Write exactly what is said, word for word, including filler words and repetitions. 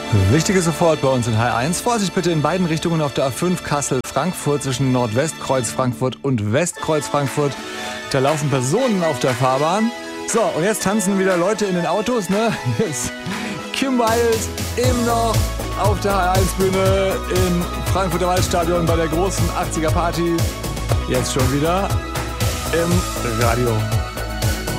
Wichtiges sofort bei uns in H eins. Vorsicht bitte in beiden Richtungen auf der A fünf Kassel-Frankfurt zwischen Nordwestkreuz Frankfurt und Westkreuz Frankfurt. Da laufen Personen auf der Fahrbahn. So, und jetzt tanzen wieder Leute in den Autos, ne? Hier ist Kim Wilde eben noch auf der H eins Bühne im Frankfurter Waldstadion bei der großen achtziger Party. Jetzt schon wieder im Radio.